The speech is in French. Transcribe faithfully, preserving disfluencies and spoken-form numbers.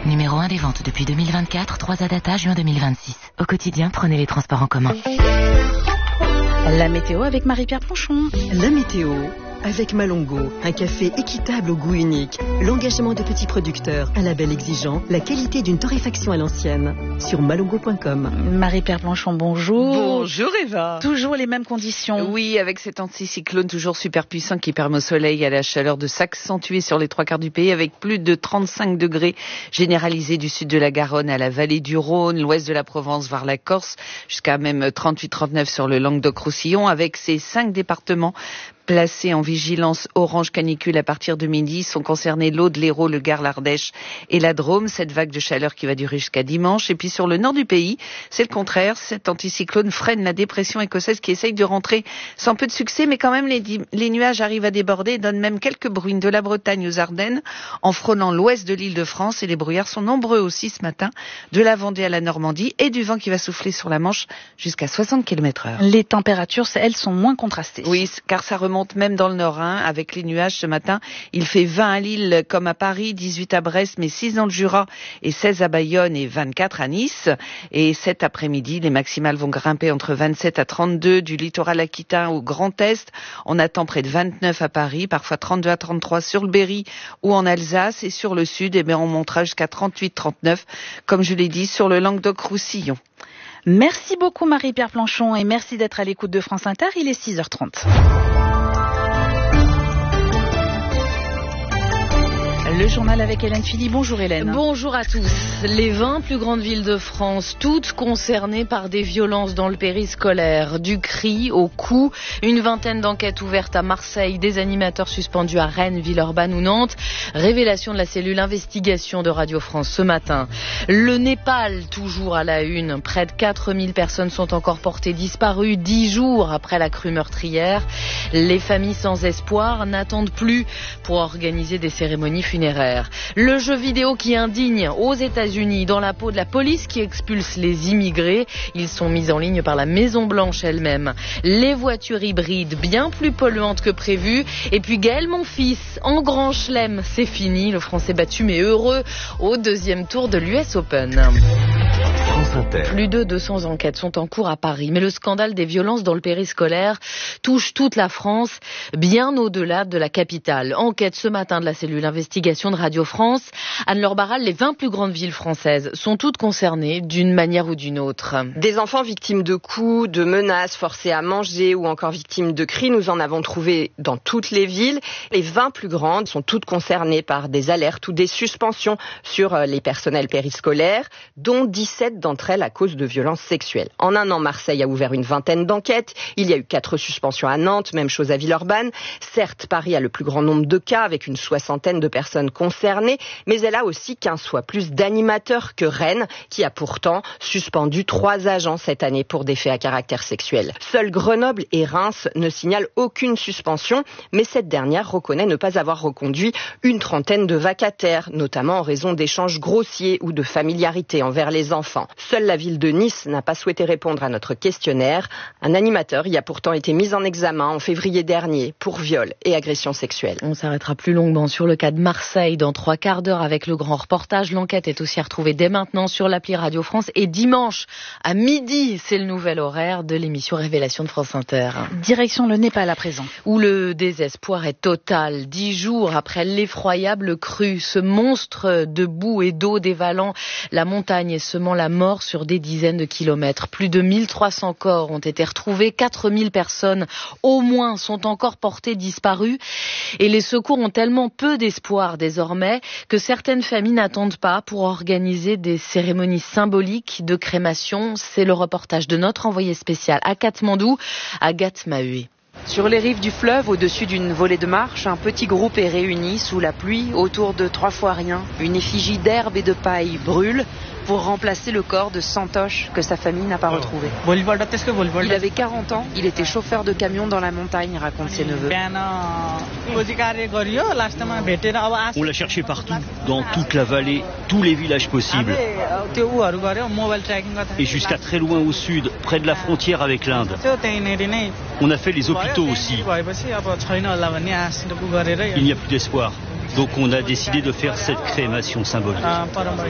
Numéro un des ventes depuis deux mille vingt-quatre, trois à data, juin deux mille vingt-six. Au quotidien, prenez les transports en commun. La météo avec Marie-Pierre Planchon. La météo avec Malongo, un café équitable au goût unique. L'engagement de petits producteurs, un label exigeant, la qualité d'une torréfaction à l'ancienne. Sur malongo point com. Marie-Pierre Planchon, bonjour. Bonjour Eva. Toujours les mêmes conditions. Oui, avec cet anticyclone toujours super puissant qui permet au soleil et à la chaleur de s'accentuer sur les trois quarts du pays, avec plus de trente-cinq degrés généralisés du sud de la Garonne à la vallée du Rhône, l'ouest de la Provence vers la Corse, jusqu'à même trente-huit trente-neuf sur le Languedoc-Roussillon, avec ces cinq départements placés en vigilance orange canicule à partir de midi. Sont concernés l'Aude, l'Hérault, le Gard, l'Ardèche et la Drôme. Cette vague de chaleur qui va durer jusqu'à dimanche. Et puis sur le nord du pays, c'est le contraire. Cet anticyclone freine la dépression écossaise qui essaye de rentrer sans peu de succès, mais quand même les, les nuages arrivent à déborder et donnent même quelques bruines de la Bretagne aux Ardennes en frôlant l'ouest de l'île de France. Et les brouillards sont nombreux aussi ce matin, de la Vendée à la Normandie, et du vent qui va souffler sur la Manche jusqu'à soixante kilomètres heure. Les températures, elles, sont moins contrastées. Oui, car ça remonte même dans le Nord-Rhin avec les nuages ce matin. Il fait vingt à Lille comme à Paris, dix-huit à Brest, mais six dans le Jura et seize à Bayonne et vingt-quatre à Nice. Et cet après-midi, les maximales vont grimper entre vingt-sept à trente-deux du littoral aquitain au Grand Est. On attend près de vingt-neuf à Paris, parfois trente-deux à trente-trois sur le Berry ou en Alsace, et sur le sud, eh bien, on montera jusqu'à trente-huit trente-neuf, comme je l'ai dit, sur le Languedoc-Roussillon. Merci beaucoup Marie-Pierre Planchon et merci d'être à l'écoute de France Inter. Il est six heures trente. Le journal avec Hélène Philippe. Bonjour Hélène. Bonjour à tous. Les vingt plus grandes villes de France, toutes concernées par des violences dans le périscolaire. Du cri au coup, une vingtaine d'enquêtes ouvertes à Marseille, des animateurs suspendus à Rennes, Villeurbanne ou Nantes. Révélation de la cellule investigation de Radio France ce matin. Le Népal, toujours à la une. Près de quatre mille personnes sont encore portées disparues dix jours après la crue meurtrière. Les familles sans espoir n'attendent plus pour organiser des cérémonies funéraires. Le jeu vidéo qui indigne aux États-Unis, dans la peau de la police qui expulse les immigrés. Ils sont mis en ligne par la Maison-Blanche elle-même. Les voitures hybrides bien plus polluantes que prévu. Et puis Gaël Monfils, en grand chelem, c'est fini. Le Français battu mais heureux au deuxième tour de l'U S Open. Plus de deux cents enquêtes sont en cours à Paris, mais le scandale des violences dans le périscolaire touche toute la France, bien au-delà de la capitale. Enquête ce matin de la cellule investigation de Radio France. Anne-Laure Barral, les vingt plus grandes villes françaises sont toutes concernées d'une manière ou d'une autre. Des enfants victimes de coups, de menaces, forcés à manger ou encore victimes de cris, nous en avons trouvé dans toutes les villes. Les vingt plus grandes sont toutes concernées par des alertes ou des suspensions sur les personnels périscolaires, dont dix-sept d'entre elles à cause de violences sexuelles. En un an, Marseille a ouvert une vingtaine d'enquêtes. Il y a eu quatre suspensions à Nantes, même chose à Villeurbanne. Certes, Paris a le plus grand nombre de cas, avec une soixantaine de personnes concernées, mais elle a aussi quinze fois plus d'animateurs que Rennes, qui a pourtant suspendu trois agents cette année pour des faits à caractère sexuel. Seuls Grenoble et Reims ne signalent aucune suspension, mais cette dernière reconnaît ne pas avoir reconduit une trentaine de vacataires, notamment en raison d'échanges grossiers ou de familiarité envers les enfants. Seule la ville de Nice n'a pas souhaité répondre à notre questionnaire. Un animateur y a pourtant été mis en examen en février dernier pour viol et agression sexuelle. On s'arrêtera plus longuement sur le cas de Marseille dans trois quarts d'heure avec le grand reportage. L'enquête est aussi retrouvée dès maintenant sur l'appli Radio France, et dimanche à midi, c'est le nouvel horaire de l'émission Révélation de France Inter. Direction le Népal à présent. Où le désespoir est total. Dix jours après l'effroyable crue, ce monstre de boue et d'eau dévalant la montagne et semant la mort sur des dizaines de kilomètres. Plus de mille trois cents corps ont été retrouvés, quatre mille personnes au moins sont encore portées disparues, et les secours ont tellement peu d'espoir désormais que certaines familles n'attendent pas pour organiser des cérémonies symboliques de crémation. C'est le reportage de notre envoyé spécial à Katmandou, Agathe Maheué. Sur les rives du fleuve, au-dessus d'une volée de marche, un petit groupe est réuni sous la pluie autour de trois fois rien. Une effigie d'herbe et de paille brûle pour remplacer le corps de Santosh que sa famille n'a pas retrouvé. Il avait quarante ans, il était chauffeur de camion dans la montagne, raconte ses neveux. On l'a cherché partout, dans toute la vallée, tous les villages possibles. Et jusqu'à très loin au sud, près de la frontière avec l'Inde. On a fait les hôpitaux aussi. Il n'y a plus d'espoir. Donc on a décidé de faire cette crémation symbolique.